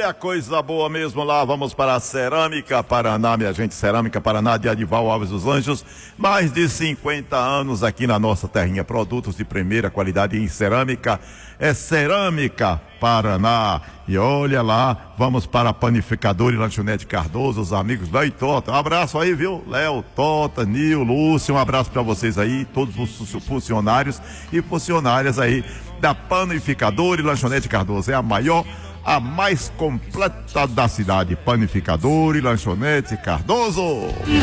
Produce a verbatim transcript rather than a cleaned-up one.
Olha, coisa boa mesmo lá, vamos para a Cerâmica Paraná, minha gente, Cerâmica Paraná de Adival Alves dos Anjos, mais de cinquenta anos aqui na nossa terrinha, produtos de primeira qualidade em cerâmica, é Cerâmica Paraná. E olha lá, vamos para a Panificadora e Lanchonete Cardoso, os amigos Léo e Tota, um abraço aí, viu? Léo, Tota, Nil, Lúcio, um abraço para vocês aí, todos os funcionários e funcionárias aí da Panificadora e Lanchonete Cardoso, é a maior, a mais completa da cidade, Panificadora e Lanchonete Cardoso.